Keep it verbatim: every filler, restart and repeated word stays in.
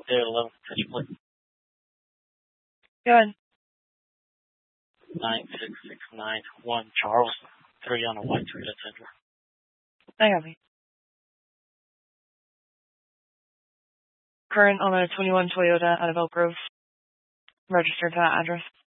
there, eleven, pitch plate. Go ahead. nine six six nine one Charles, three on a white Toyota Tundra. I got me. Current on a twenty-one Toyota out of Elk Grove. Registered to that address.